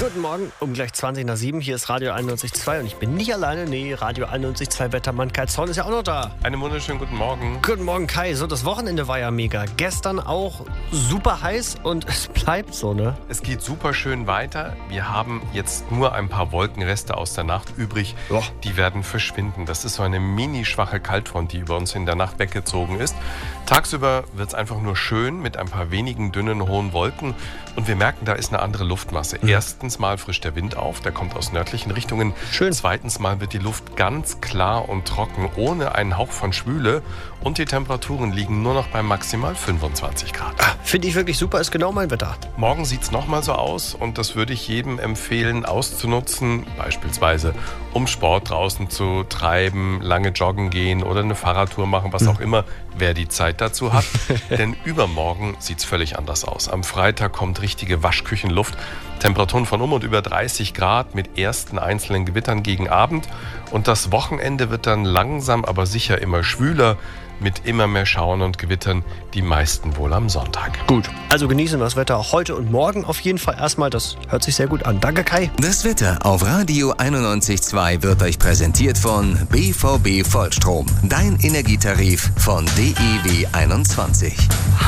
Guten Morgen, um gleich 7:20. Hier ist Radio 91.2 und ich bin nicht alleine. Nee, Radio 91.2 Wettermann Kai Zorn ist ja auch noch da. Einen wunderschönen guten Morgen. Guten Morgen, Kai. So, das Wochenende war ja mega. Gestern auch super heiß und es bleibt so, ne? Es geht super schön weiter. Wir haben jetzt nur ein paar Wolkenreste aus der Nacht übrig. Ja. Die werden verschwinden. Das ist so eine mini-schwache Kaltfront, die über uns in der Nacht weggezogen ist. Tagsüber wird es einfach nur schön mit ein paar wenigen dünnen, hohen Wolken. Und wir merken, da ist eine andere Luftmasse. Erstens mal frischt der Wind auf, der kommt aus nördlichen Richtungen. Schön. Zweitens mal wird die Luft ganz klar und trocken, ohne einen Hauch von Schwüle. Und die Temperaturen liegen nur noch bei maximal 25 Grad. Finde ich wirklich super, ist genau mein Wetter. Morgen sieht es nochmal so aus und das würde ich jedem empfehlen auszunutzen, beispielsweise um Sport draußen zu treiben, lange joggen gehen oder eine Fahrradtour machen, was auch immer, wer die Zeit dazu hat. Denn übermorgen sieht es völlig anders aus. Am Freitag kommt richtige Waschküchenluft, Temperaturen von und über 30 Grad mit ersten einzelnen Gewittern gegen Abend. Und das Wochenende wird dann langsam, aber sicher immer schwüler, mit immer mehr Schauern und Gewittern, die meisten wohl am Sonntag. Gut, also genießen wir das Wetter auch heute und morgen auf jeden Fall erstmal. Das hört sich sehr gut an. Danke, Kai. Das Wetter auf Radio 91.2 wird euch präsentiert von BVB Vollstrom. Dein Energietarif von DEW 21.